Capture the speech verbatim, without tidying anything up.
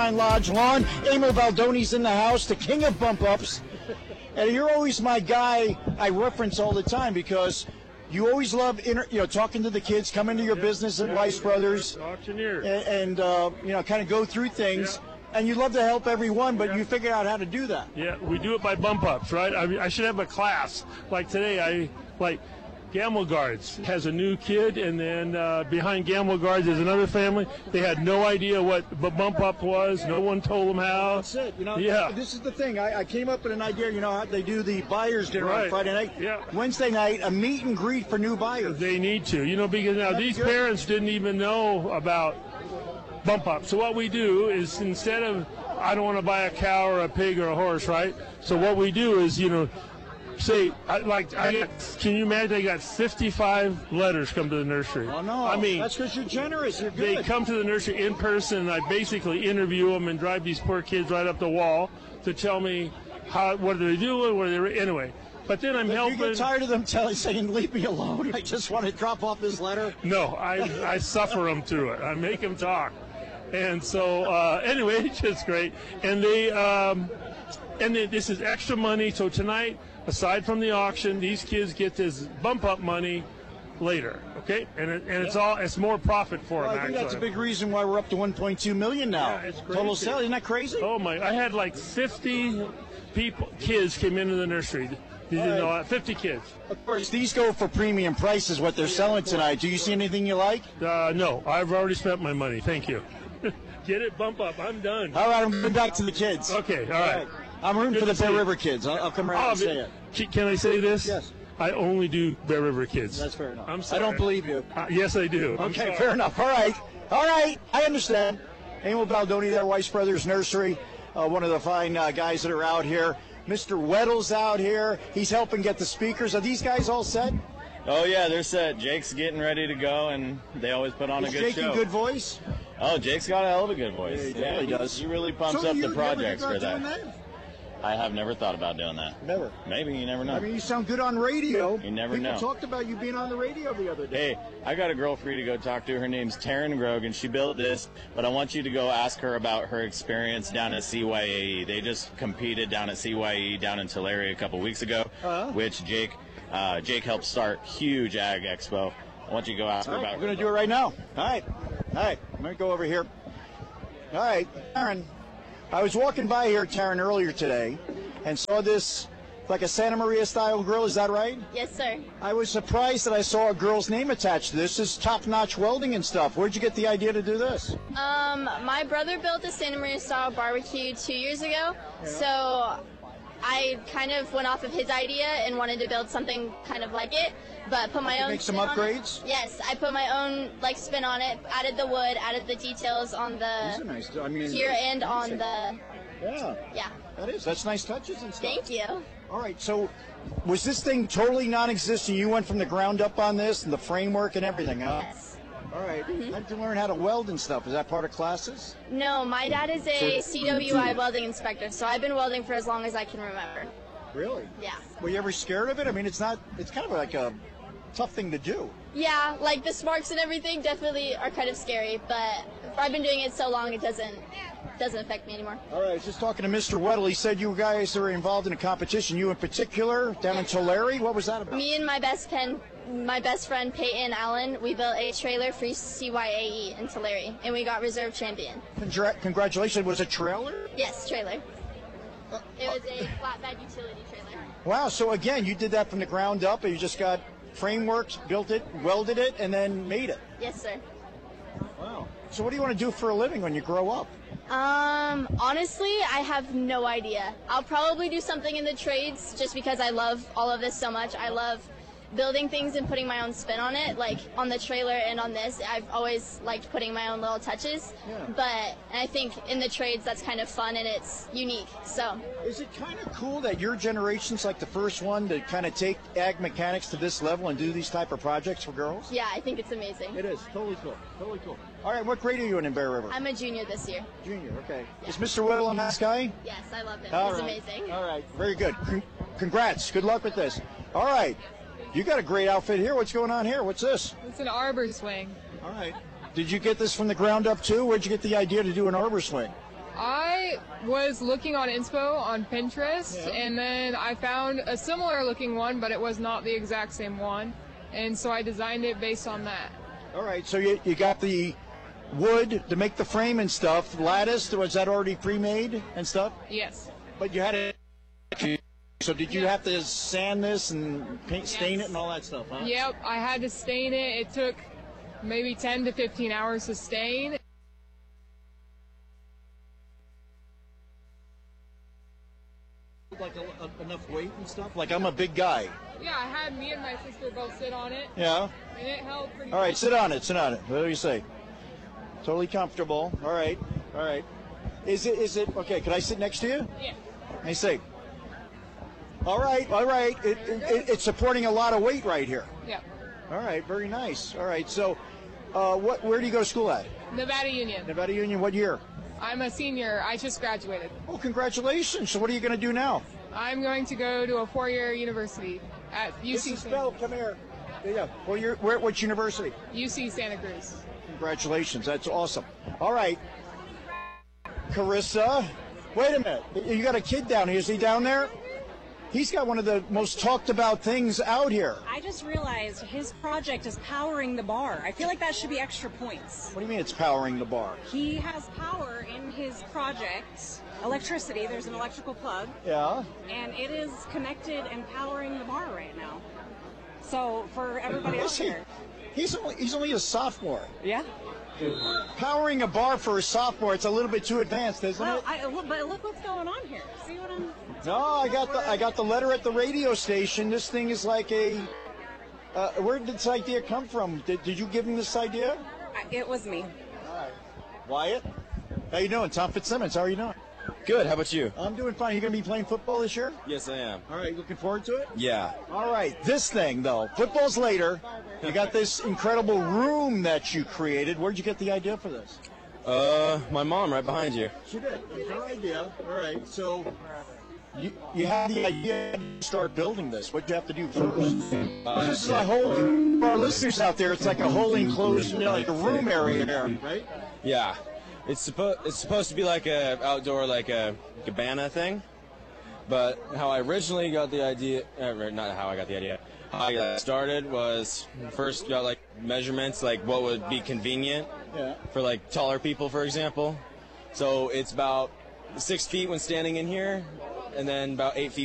Sunshine Lodge lawn. Emil Baldoni's in the house, the king of bump ups. And you're always my guy I reference all the time because you always love inter- you know, talking to the kids, come into your yeah, business at yeah, Weiss Brothers. Auctioneer. And, and uh, you know, kind of go through things. Yeah. And you love to help everyone, but yeah. you figured out how to do that. Yeah, we do it by bump ups, right? I mean, I should have a class. Like today, I, like, Gamble Guards has a new kid, and then uh, behind Gamble Guards is another family. They had no idea what the bump up was. No one told them how. That's it. You know, yeah. This is the thing. I, I came up with an idea. You know how they do the buyers dinner right. on Friday night. Yeah. Wednesday night, a meet and greet for new buyers. They need to. You know, because now That'd these be parents didn't even know about bump up. So what we do is instead of I don't want to buy a cow or a pig or a horse, right? So what we do is, you know, say, I, like, I got, can you imagine I got fifty-five letters come to the nursery? Oh, no. I mean, that's because you're generous. You're good. They come to the nursery in person, and I basically interview them and drive these poor kids right up the wall to tell me how, what are they doing, what are they, anyway. But then I'm but helping. You get tired of them telling, saying, leave me alone. I just want to drop off this letter. No, I, I suffer them through it. I make them talk. And so, uh, anyway, it's just great. And they, um, and they, this is extra money. So tonight, aside from the auction, these kids get this bump up money later. Okay, and it, and it's all it's more profit for well, them. I think actually. That's a big reason why we're up to one point two million now. Yeah, it's crazy. Total sale. Isn't that crazy? Oh my! I had like fifty people, kids came into the nursery. You right. know, fifty kids. Of course, these go for premium prices. What they're selling tonight. Do you see anything you like? Uh, no, I've already spent my money. Thank you. Get it, bump up. I'm done. All right, I'm going back to the kids. Okay, all right. All right. I'm rooting Good for the Bear you. River kids. I'll, I'll come around oh, and say it. Can I say this? Yes. I only do Bear River kids. That's fair enough. I'm sorry. I don't believe you. Uh, yes, I do. I'm okay, sorry. fair enough. All right. All right. I understand. Emil Baldoni there, Weiss Brothers Nursery, uh, one of the fine uh, guys that are out here. Mister Weddle's out here. He's helping get the speakers. Are these guys all set? Oh, yeah, they're set. Jake's getting ready to go, and they always put on Is a good Jake show. a good voice? Oh, Jake's got a hell of a good voice. Yeah, he yeah, really he does. He really pumps so up you, the projects you ever for that. that. I have never thought about doing that. Never. Maybe, you never know. I mean, you sound good on radio. You never People know. talked about you being on the radio the other day. Hey, I got a girl for you to go talk to. Her name's Taryn Grogan. She built this, but I want you to go ask her about her experience down at C Y A E. They just competed down at C Y A E down in Tulare a couple weeks ago, uh-huh. which Jake uh, Jake helped start. Huge Ag Expo. I want you to go ask All her right, about We're going to do it right now. All right. All right. I'm going to go over here. All right. Taryn, I was walking by here, Taryn, earlier today and saw this, like a Santa Maria-style grill. Is that right? Yes, sir. I was surprised that I saw a girl's name attached to this. This is top-notch welding and stuff. Where'd you get the idea to do this? Um, my brother built a Santa Maria-style barbecue two years ago, yeah. so I kind of went off of his idea and wanted to build something kind of like it, but put my own make some spin upgrades? On it. Yes, I put my own like spin on it, added the wood, added the details on the These are nice. I mean, here and on the yeah. Yeah. That is. That's nice touches and stuff. Thank you. All right, so was this thing totally non-existent? You went from the ground up on this and the framework and everything, huh? Yes. All right. Mm-hmm. How did you learn how to weld and stuff? Is that part of classes? No, my dad is a C W I welding inspector, so I've been welding for as long as I can remember. Really? Yeah. Were you ever scared of it? I mean, it's not, it's kind of like a tough thing to do. Yeah, like the sparks and everything definitely are kind of scary, but I've been doing it so long it doesn't doesn't affect me anymore. All right, I was just talking to Mister Weddle. He said you guys are involved in a competition, you in particular, down in Tulare. What was that about? Me and my best pen, my best friend Peyton Allen, we built a trailer for C Y A E in Tulare, and we got reserve champion. Congra- congratulations. Was it a trailer? Yes, trailer. Uh, it was a flatbed utility trailer. Wow, so again, you did that from the ground up, and you just got frameworks, built it, welded it, and then made it. Yes, sir. Wow. So what do you want to do for a living when you grow up? Um, honestly, I have no idea. I'll probably do something in the trades just because I love all of this so much. I love building things and putting my own spin on it, like on the trailer and on this. I've always liked putting my own little touches, yeah. but I think in the trades that's kind of fun and it's unique. So is it kind of cool that your generation's like the first one to kind of take ag mechanics to this level and do these type of projects for girls? Yeah, I think it's amazing. It is totally cool, totally cool. All right, what grade are you in in Bear River? I'm a junior this year. Junior, okay. Yeah. Is Mister Weddle a nice guy? Yes, I love him. All He's right. amazing. All right, very good. Con- congrats. Good luck with this. All right, you got a great outfit here. What's going on here? What's this? It's an arbor swing. All right. Did you get this from the ground up too? Where'd you get the idea to do an arbor swing? I was looking on Inspo on Pinterest, Yeah. and then I found a similar looking one, but it was not the exact same one. And so I designed it based on that. All right, so you, you got the wood to make the frame and stuff. Lattice, was that already pre-made and stuff? Yes. But you had it. So did you Yeah. have to sand this and paint, stain Yes. it and all that stuff, huh? Yep, I had to stain it. It took maybe ten to fifteen hours to stain. Like a, a, enough weight and stuff? Like I'm a big guy. Yeah, I had me and my sister both sit on it, Yeah. and it held pretty All right, good. sit on it, sit on it. What do you say? Totally comfortable. All right, all right. Is it, is it, okay, can I sit next to you? Yeah. I say. All right, all right. It, it, it's supporting a lot of weight right here. Yeah. All right, very nice. All right, so uh, what? Where do you go to school at? Nevada Union. Nevada Union, what year? I'm a senior. I just graduated. Oh, congratulations. So what are you going to do now? I'm going to go to a four-year university at U C Missus Bell, come here. Yeah, yeah. Well, you're, where, which university? U C Santa Cruz. Congratulations, that's awesome. All right. Carissa, wait a minute. You got a kid down here. Is he down there? He's got one of the most talked about things out here. I just realized his project is powering the bar. I feel like that should be extra points. What do you mean it's powering the bar? He has power in his project, electricity. There's an electrical plug, Yeah. and it is connected and powering the bar right now. So for everybody else Is he? here, He's only, he's only a sophomore. yeah. Powering a bar for a sophomore, it's a little bit too advanced, isn't Well, it? I, look, but look what's going on here. See what I'm? No, I got the I got the letter at the radio station. This thing is like a. Uh, where did this idea come from? Did, did you give him this idea? I, it was me. Wyatt, how you doing? Tom Fitzsimmons, how are you doing? Good. How about you? I'm doing fine. You gonna be playing football this year? Yes, I am. All right, looking forward to it. Yeah. All right, this thing though, football's later. You got this incredible room that you created. Where'd you get the idea for this? Uh, my mom right behind you. She did. It was her idea. All right, so you, you had the idea to start building this. What'd you have to do first? Uh, this is a whole, for our listeners out there, it's like a whole enclosed, you know, like a room area here, right? Yeah. It's supposed it's supposed to be like a outdoor like a cabana thing, but how I originally got the idea, uh, not how I got the idea. How I got started was first got like measurements, like what would be convenient Yeah. for like taller people, for example. So it's about six feet when standing in here, and then about eight feet